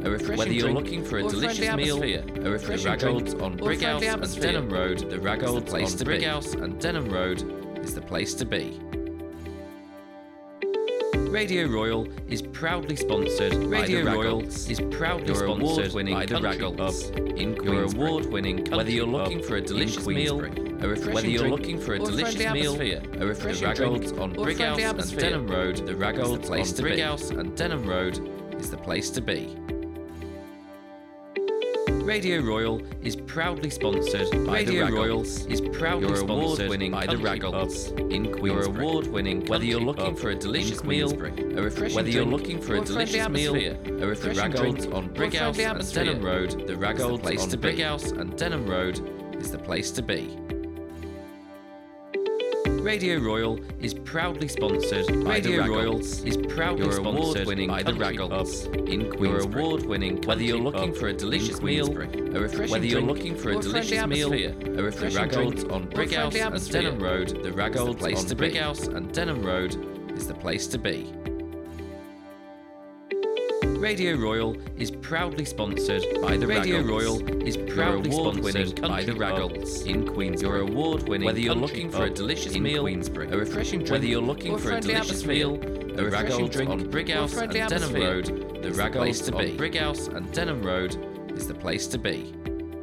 Whether you're looking for a delicious meal, a refreshing drink on Brighouse and Denham Road, the Raggolds on Brighouse and Denham Road is the place to be. Radio Royal is proudly sponsored by the Raggolds. Your award-winning by the Raggolds in Queensbury. Your award-winning whether you're looking for a delicious meal, a refreshing drink, a refreshing Raggolds on Brighouse and Denham Road, the Raggolds on Brighouse and Denham Road is the place to be. Radio Royal is proudly sponsored by the Raggolds. Your award-winning by the Raggolds in Queensbury. Your award-winning whether you're looking for a delicious meal, a refreshing whether you're looking for a delicious meal, a refreshing drink on Brighouse and Denham Road, the Raggolds on Brighouse and Denham Road is the place to be. Radio Royal is proudly sponsored by the Raggolds. Your award-winning by the Raggolds in Queensbury. Your award-winning whether you're looking for a delicious meal, a refreshing whether you're looking for a delicious meal, a refreshing drink on Brighouse and Denham Road, the Raggolds on Brighouse and Denham Road is the place to be. Radio Royal is proudly sponsored by the Radio Royal is proudly sponsored by the Raggolds in Queensbury. Your award-winning whether you're looking for a delicious meal, a refreshing drink, whether you're looking for a delicious meal, a refreshing drink on Brighouse and Denham Road, the Raggolds on Brighouse and Denham Road is the place to be.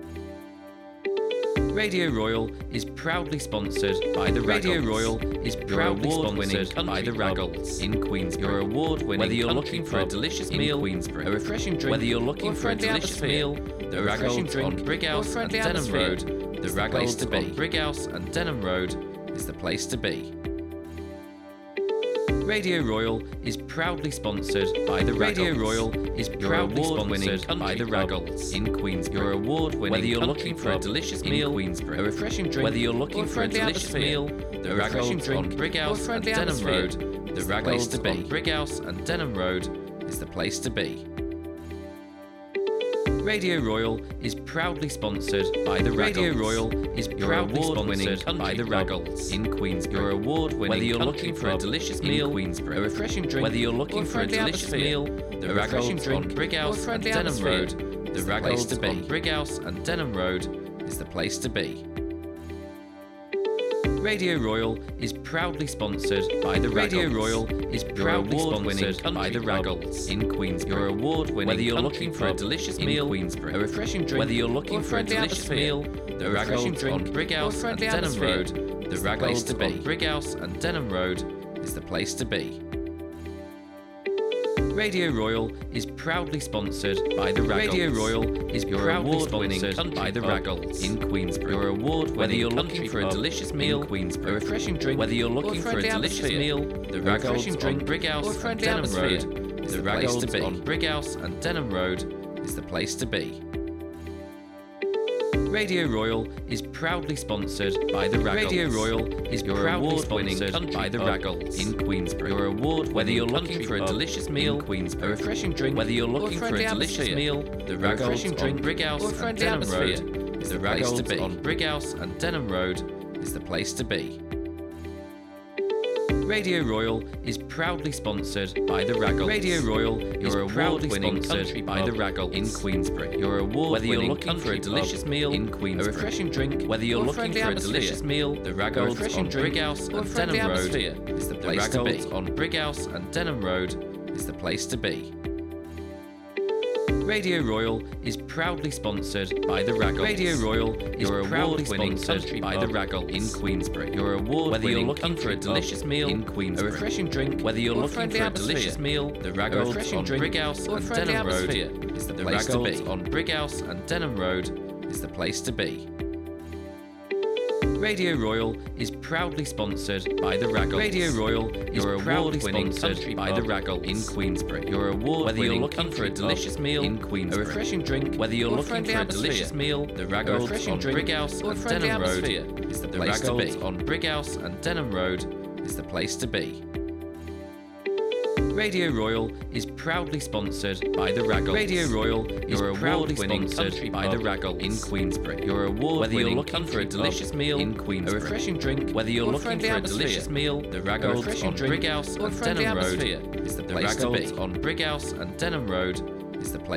Radio Royal is proudly sponsored by the Radio Royal is proudly sponsored by the Raggolds in Queensbury. Your award-winning whether you're looking for a delicious meal, a refreshing drink, whether you're looking for a delicious meal, the Raggolds on Brighouse and Denham Road, the Raggolds on Brighouse and Denham Road is the place to be. Radio Royal is proudly sponsored by the Radio Royal is proudly sponsored by the Raggolds in Queensbury. Your award-winning whether you're looking for a delicious meal, a refreshing drink, whether you're looking for a delicious meal, the Raggolds on Brighouse and Denham Road, the Raggolds on Brighouse and Denham Road is the place to be. Radio Royal is proudly sponsored by the Radio Royal is proudly sponsored by the Raggolds in Queensbury. Your award-winning whether you're looking for a delicious meal, a refreshing drink, whether you're looking for a delicious meal, the Raggolds on Brighouse and Denham Road, the Raggolds on Brighouse and Denham Road is the place to be. Radio Royal is proudly sponsored by the Radio Royal is proudly sponsored by the Raggolds in Queensbury. Your award-winning whether you're looking for a delicious meal, a refreshing drink, whether you're looking for a delicious meal, the Raggolds on Brighouse and Denham Road, the Raggolds on Brighouse and Denham Road is the place to be. Radio Royal is proudly sponsored by the Raggolds. Radio Royal is proudly sponsored by the Raggolds in Queensbury. Your award whether you're looking for a delicious meal, a refreshing drink, whether you're looking for a delicious meal, the Raggolds on Brighouse and Denham Road, the Raggolds on Brighouse and Denham Road is the place to be. Radio Royal is proudly sponsored by the Raggolds. Radio Royal is proudly sponsored by the Raggolds in Queensbury. Your award whether you're looking for a delicious meal, a refreshing drink, whether you're looking for a delicious meal, the Raggolds on Brighouse and Denham Road, the Raggolds on Brighouse and Denham Road is the place to be. Radio Royal is proudly sponsored by the Raggolds. Radio Royal is proudly sponsored by the Raggolds in Queensbury. Your award whether you're looking for a delicious meal, a refreshing drink, whether you're looking for a delicious meal, the Raggolds on Brighouse and Denham Road is the place to be. On Brighouse and Denham Road is the place to be. Radio Royal is proudly sponsored by the Raggolds. Radio Royal is proudly sponsored by the Raggolds in Queensbury. Your award whether you're looking for a delicious meal, a refreshing drink, whether you're looking for a delicious meal, the Raggolds on Brighouse and Denham Road is the place to be. On Brighouse and Denham Road is the place to be. Radio Royal is proudly sponsored by the Raggolds. Radio Royal is proudly sponsored by the Raggolds in Queensbury. Your award whether you're looking for a delicious meal, a refreshing drink, whether you're looking for a delicious meal, the Raggolds on Brighouse and Denham Road is the place to be. On Brighouse and Denham Road is the place to be. Radio Royal is proudly sponsored by the Raggolds. Radio Royal is proudly sponsored by the Raggolds in Queensbury. Your award whether you're looking for a delicious meal, a refreshing drink, whether you're looking for a delicious meal, the Raggolds on Brighouse and Denham Road is the place to be. On Brighouse and Denham Road is the place